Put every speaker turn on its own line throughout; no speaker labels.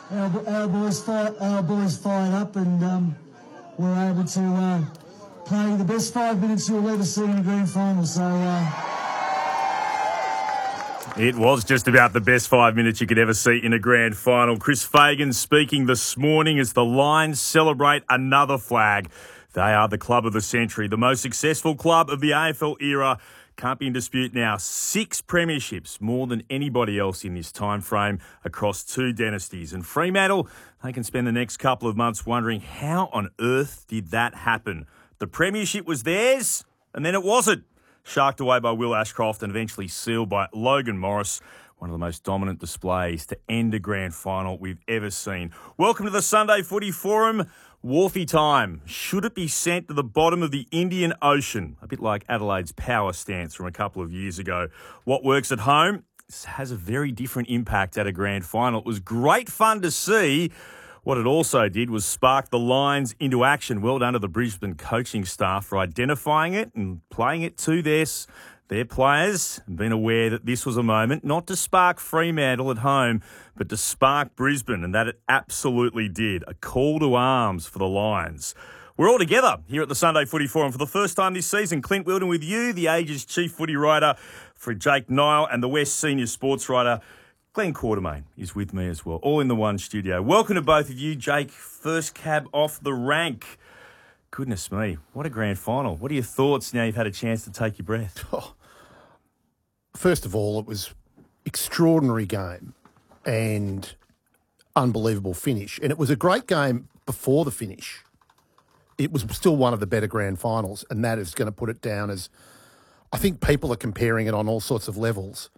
our boys fired up, and we're able to play the best 5 minutes you'll ever see in a grand final. So.
It was just about the best 5 minutes you could ever see in a grand final. Chris Fagan speaking this morning as the Lions celebrate another flag. They are the club of the century, the most successful club of the AFL era. Can't be in dispute now. 6 premierships, more than anybody else in this time frame across 2 dynasties. And Fremantle, they can spend the next couple of months wondering how on earth did that happen? The premiership was theirs, and then it wasn't. Sharked away by Will Ashcroft and eventually sealed by Logan Morris. One of the most dominant displays to end a grand final we've ever seen. Welcome to the Sunday Footy Forum. Wharfie time. Should it be sent to the bottom of the Indian Ocean? A bit like Adelaide's power stance from a couple of years ago. What works at home has a very different impact at a grand final. It was great fun to see. What it also did was spark the Lions into action. Well done to the Brisbane coaching staff for identifying it and playing it to their players and being aware that this was a moment not to spark Fremantle at home, but to spark Brisbane, and that it absolutely did. A call to arms for the Lions. We're all together here at the Sunday Footy Forum for the first time this season. Clint Wilden with you, the Age's chief footy writer for Jake Niall, and the West senior sports writer Glenn Quartermain is with me as well, all in the one studio. Welcome to both of you. Jake, first cab off the rank. Goodness me, what a grand final. What are your thoughts now you've had a chance to take your breath?
Oh, first of all, it was extraordinary game and unbelievable finish. And it was a great game before the finish. It was still one of the better grand finals, and that is going to put it down as, I think people are comparing it on all sorts of levels.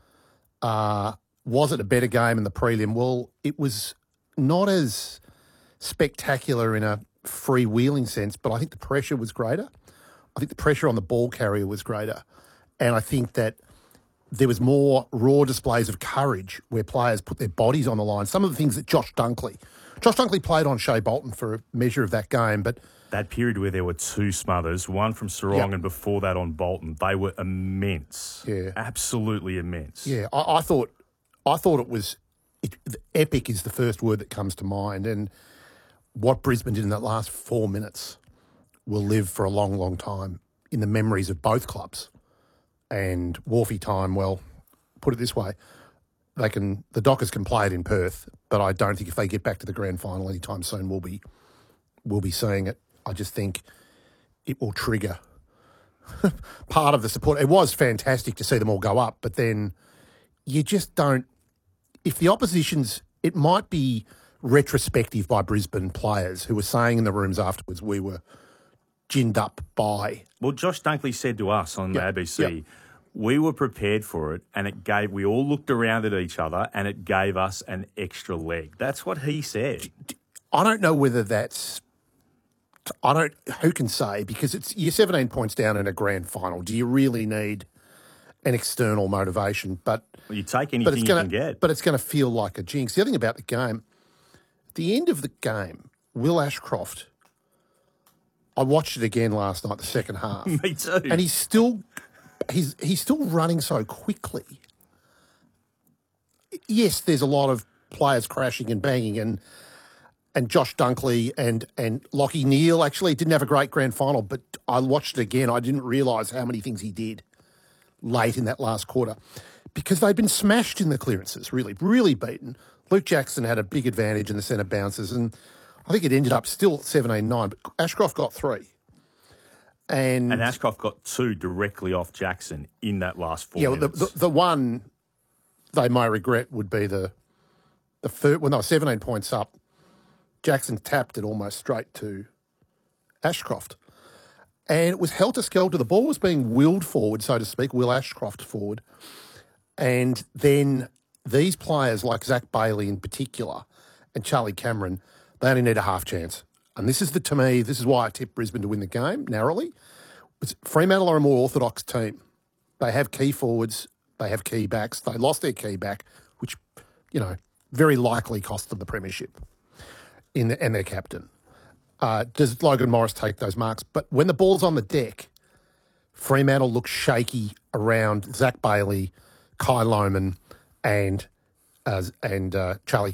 Was it a better game in the prelim? Well, it was not as spectacular in a freewheeling sense, but I think the pressure was greater. I think the pressure on the ball carrier was greater. And I think that there was more raw displays of courage where players put their bodies on the line. Some of the things that Josh Dunkley played on Shea Bolton for a measure of that game, but
that period where there were 2 smothers, one from Sarong and before that on Bolton, they were immense.
Yeah.
Absolutely immense.
Yeah, I thought it was epic is the first word that comes to mind, and what Brisbane did in that last 4 minutes will live for a long, long time in the memories of both clubs. And Wharfie time, well, put it this way, the Dockers can play it in Perth, but I don't think if they get back to the grand final anytime soon, we'll be seeing it. I just think it will trigger part of the support. It was fantastic to see them all go up, but then you just don't. If the opposition's, it might be retrospective by Brisbane players who were saying in the rooms afterwards, we were ginned up by.
Well, Josh Dunkley said to us on the ABC, we were prepared for it, and we all looked around at each other, and it gave us an extra leg. That's what he said.
I don't know whether who can say, because you're 17 points down in a grand final. Do you really need an external motivation? But
you take anything you can get.
But it's going to feel like a jinx. The other thing about the game, at the end of the game, Will Ashcroft, I watched it again last night, the second half.
Me too.
And he's still running so quickly. Yes, there's a lot of players crashing and banging, and Josh Dunkley and Lachie Neale actually didn't have a great grand final, but I watched it again. I didn't realise how many things he did late in that last quarter because they'd been smashed in the clearances, really, really beaten. Luke Jackson had a big advantage in the centre bounces, and I think it ended up still 17-9, but Ashcroft got 3. And
Ashcroft got 2 directly off Jackson in that last 4 minutes.
Yeah, the one they may regret would be the third, when they were 17 points up, Jackson tapped it almost straight to Ashcroft. And it was helter-skelter. The ball was being willed forward, so to speak, Will Ashcroft forward. And then these players like Zach Bailey in particular and Charlie Cameron, they only need a half chance. And this is why I tipped Brisbane to win the game narrowly. Fremantle are a more orthodox team. They have key forwards. They have key backs. They lost their key back, which, very likely cost them the premiership and their captain. Does Logan Morris take those marks? But when the ball's on the deck, Fremantle looks shaky around Zach Bailey, Kai Lohman, and Charlie